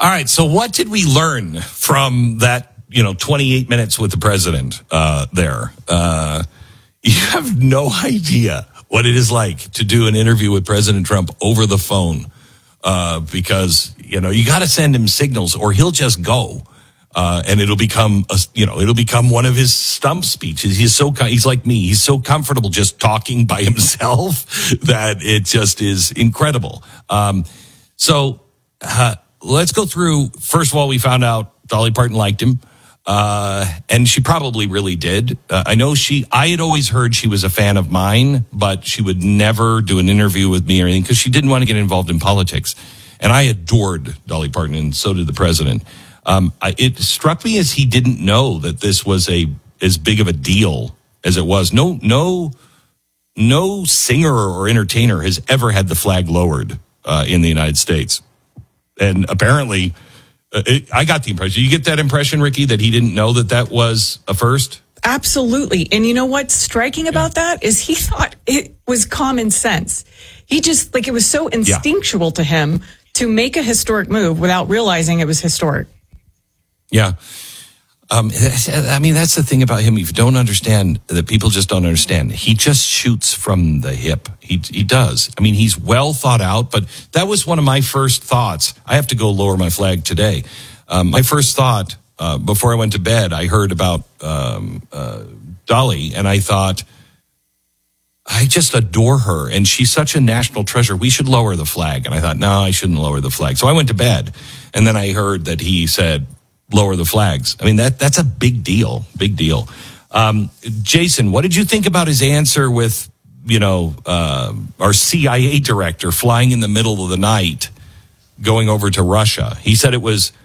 All right. So what did we learn from that, 28 minutes with the president there? You have no idea what it is like to do an interview with President Trump over the phone because, you got to send him signals or he'll just go. And it'll become one of his stump speeches. He's like me. He's so comfortable just talking by himself that it just is incredible. So let's go through. First of all, we found out Dolly Parton liked him. And she probably really did. I had always heard she was a fan of mine, but she would never do an interview with me or anything because she didn't want to get involved in politics. And I adored Dolly Parton, and so did the president. It struck me as he didn't know that this was as big of a deal as it was. No singer or entertainer has ever had the flag lowered in the United States. And apparently, I got the impression. You get that impression, Ricky, that he didn't know that was a first? Absolutely. And you know what's striking about that is he thought it was common sense. He just, it was so instinctual to him to make a historic move without realizing it was historic. Yeah. That's the thing about him. If you don't understand, that people just don't understand. He just shoots from the hip. He does. He's well thought out, but that was one of my first thoughts. I have to go lower my flag today. My first thought, before I went to bed, I heard about Dolly, and I thought, I just adore her, and she's such a national treasure. We should lower the flag. And I thought, no, I shouldn't lower the flag. So I went to bed, and then I heard that he said, lower the flags. That's a big deal. Big deal. Jason, what did you think about his answer with, our CIA director flying in the middle of the night going over to Russia? He said it was